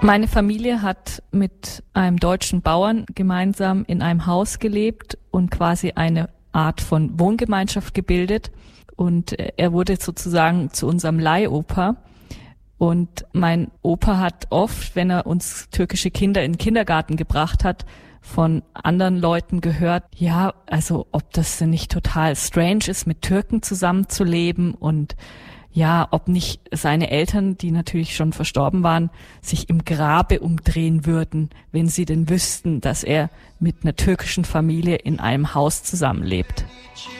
Meine Familie hat mit einem deutschen Bauern gemeinsam in einem Haus gelebt und quasi eine Art von Wohngemeinschaft gebildet. Und er wurde sozusagen zu unserem Leihopa. Und mein Opa hat oft, wenn er uns türkische Kinder in den Kindergarten gebracht hat, von anderen Leuten gehört, ja, also ob das denn nicht total strange ist, mit Türken zusammenzuleben und ja, ob nicht seine Eltern, die natürlich schon verstorben waren, sich im Grabe umdrehen würden, wenn sie denn wüssten, dass er mit einer türkischen Familie in einem Haus zusammenlebt.